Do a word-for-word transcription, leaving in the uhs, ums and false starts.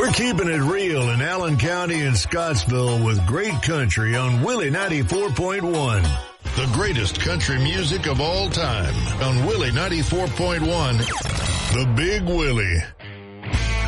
We're keeping it real in Allen County and Scottsville with great country on Willie ninety-four point one. The greatest country music of all time on Willie ninety-four point one. The Big Willie.